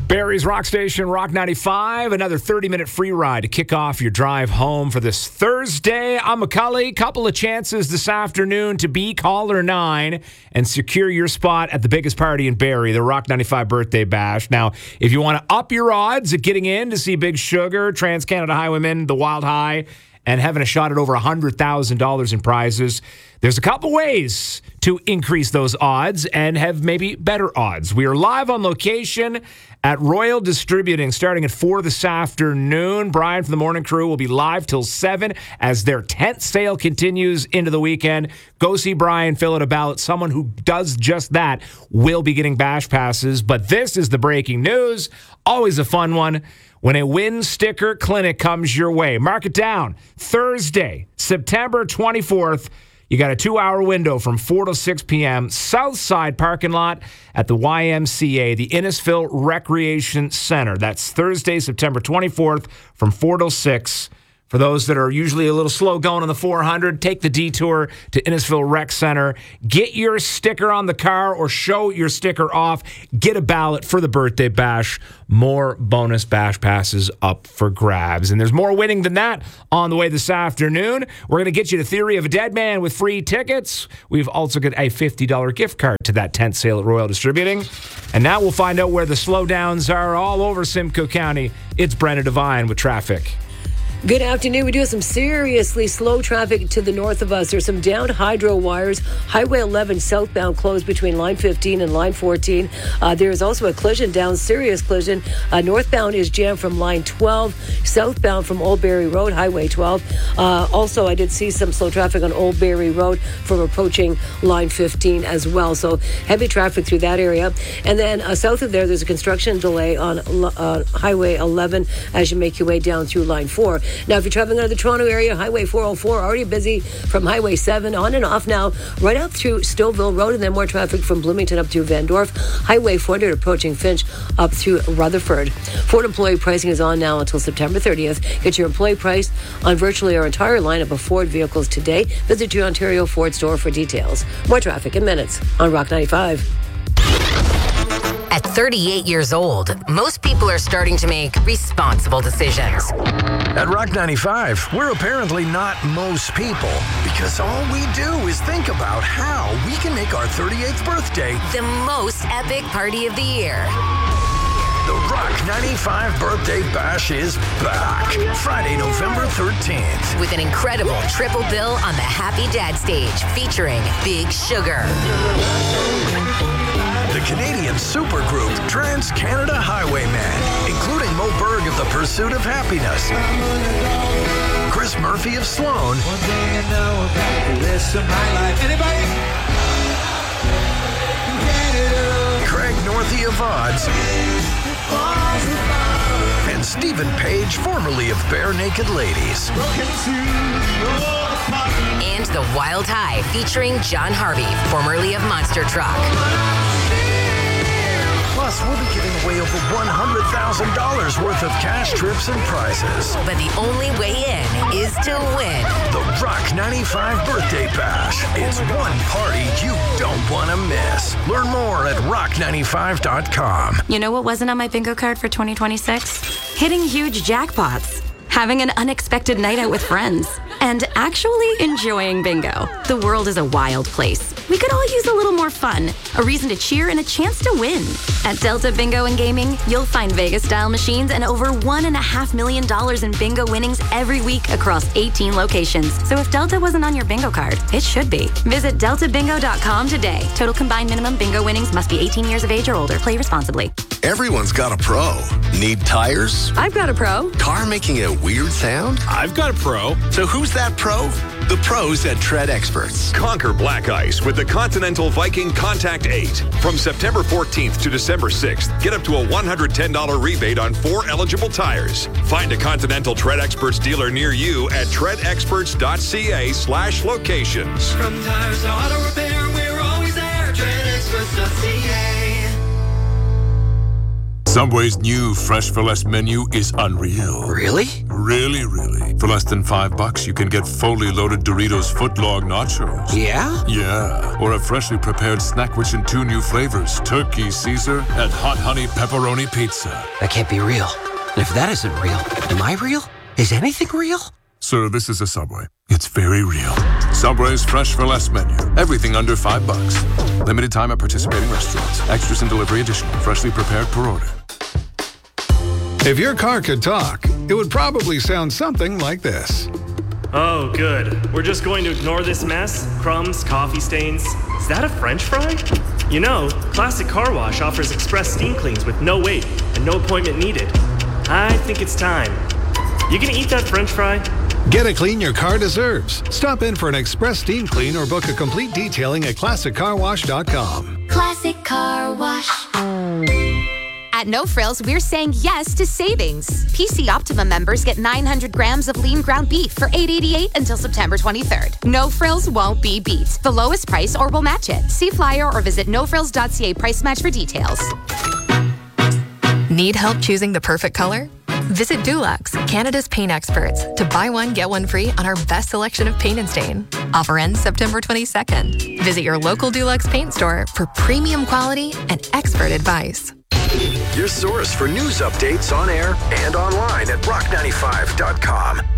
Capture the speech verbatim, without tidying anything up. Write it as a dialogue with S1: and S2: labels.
S1: Barrie's Rock Station, Rock ninety-five. Another thirty-minute free ride to kick off your drive home for this Thursday. I'm McCully. Couple of chances this afternoon to be caller nine and secure your spot at the biggest party in Barrie, the Rock ninety-five Birthday Bash. Now, if you want to up your odds at getting in to see Big Sugar, Trans-Canada Highwaymen, the Wild High, and having a shot at over one hundred thousand dollars in prizes, there's a couple ways to increase those odds and have maybe better odds. We are live on location at Royal Distributing starting at four this afternoon. Brian from the morning crew will be live till seven as their tent sale continues into the weekend. Go see Brian, fill out a ballot. Someone who does just that will be getting bash passes. But this is the breaking news. Always a fun one. When a Win Sticker Clinic comes your way, mark it down. Thursday, September twenty-fourth. You got a two-hour window from four to six p.m. Southside parking lot at the Y M C A, the Innisfil Recreation Center. That's Thursday, September twenty-fourth from four to six. For those that are usually a little slow going on the four hundred, take the detour to Innisfil Rec Center. Get your sticker on the car or show your sticker off. Get a ballot for the birthday bash. More bonus bash passes up for grabs. And there's more winning than that on the way this afternoon. We're going to get you to Theory of a Dead Man with free tickets. We've also got a fifty dollars gift card to that tent sale at Royal Distributing. And now we'll find out where the slowdowns are all over Simcoe County. It's Brenna Devine with traffic.
S2: Good afternoon. We do have some seriously slow traffic to the north of us. There's some downed hydro wires. Highway eleven southbound closed between line fifteen and line fourteen. Uh, there is also a collision down, serious collision. Uh, northbound is jammed from line twelve. Southbound from Old Barrie Road, Highway twelve. Uh, also, I did see some slow traffic on Old Barrie Road from approaching line fifteen as well. So heavy traffic through that area. And then uh, south of there, there's a construction delay on uh, Highway eleven as you make your way down through line four. Now, if you're traveling out of the Toronto area, Highway four oh four already busy from Highway seven on and off now, right up through Stouffville Road, and then more traffic from Bloomington up through Van Dorp. Highway four hundred approaching Finch up through Rutherford. Ford employee pricing is on now until September thirtieth. Get your employee price on virtually our entire lineup of Ford vehicles today. Visit your Ontario Ford store for details. More traffic in minutes on Rock ninety-five.
S3: At thirty-eight years old, most people are starting to make responsible decisions.
S4: At Rock ninety-five, we're apparently not most people, because all we do is think about how we can make our thirty-eighth birthday
S3: the most epic party of the year.
S4: The Rock ninety-five Birthday Bash is back, Friday, November thirteenth.
S3: With an incredible triple bill on the Happy Dad stage featuring Big Sugar.
S4: The Canadian supergroup Trans-Canada Highwaymen, including Mo Berg of The Pursuit of Happiness, Chris Murphy of Sloan,
S5: One thing I know about the rest of my life. Anybody?
S4: Craig Northey of Odds, and Stephen Page, formerly of Bare Naked Ladies.
S3: And The Wild High featuring John Harvey, formerly of Monster Truck.
S4: Plus, we'll be giving away over one hundred thousand dollars worth of cash, trips, and prizes.
S3: But the only way in is to win.
S4: The Rock ninety-five Birthday Bash. It's one party you don't want to miss. Learn more at rock ninety-five dot com.
S6: You know what wasn't on my bingo card for twenty twenty-six? Hitting huge jackpots, having an unexpected night out with friends, and actually enjoying bingo. The world is a wild place. We could all use a little more fun, a reason to cheer, and a chance to win. At Delta Bingo and Gaming, you'll find Vegas-style machines and over one and a half million dollars in bingo winnings every week across eighteen locations. So if Delta wasn't on your bingo card, it should be. Visit delta bingo dot com today. Total combined minimum bingo winnings must be eighteen years of age or older. Play responsibly.
S7: Everyone's got a pro. Need tires?
S2: I've got a pro.
S7: Car making a weird sound?
S8: I've got a pro.
S7: So who's that pro? The pros at Tread Experts.
S8: Conquer black ice with the Continental Viking Contact eight. From September fourteenth to December sixth, get up to a one hundred ten dollars rebate on four eligible tires. Find a Continental Tread Experts dealer near you at tread experts dot c a slash locations.
S5: From tires to auto repair, we're always there. tread experts dot c a.
S9: Subway's new Fresh for Less menu is unreal.
S7: Really?
S9: Really, really. For less than five bucks, you can get fully loaded Doritos footlong nachos.
S7: Yeah?
S9: Yeah. Or a freshly prepared snack rich in two new flavors, Turkey Caesar and Hot Honey Pepperoni Pizza.
S7: That can't be real. And if that isn't real, am I real? Is anything real?
S9: Sir, this is a Subway. It's very real. Subway's Fresh for Less menu. Everything under five bucks. Limited time at participating restaurants. Extras and delivery additional. Freshly prepared per order.
S10: If your car could talk, it would probably sound something like this.
S11: Oh, good. We're just going to ignore this mess? Crumbs, coffee stains. Is that a French fry? You know, Classic Car Wash offers express steam cleans with no wait and no appointment needed. I think it's time. You gonna eat that French fry?
S10: Get a clean your car deserves. Stop in for an express steam clean or book a complete detailing at classic car wash dot com.
S12: Classic Car Wash. At No Frills, we're saying yes to savings. P C Optimum members get nine hundred grams of lean ground beef for eight eighty-eight until September twenty-third. No Frills won't be beat. The lowest price or we'll match it. See flyer or visit no frills dot c a price match for details.
S13: Need help choosing the perfect color? Visit Dulux, Canada's paint experts, to buy one, get one free on our best selection of paint and stain. Offer ends September twenty-second. Visit your local Dulux paint store for premium quality and expert advice.
S4: Your source for news updates on air and online at rock ninety-five dot com.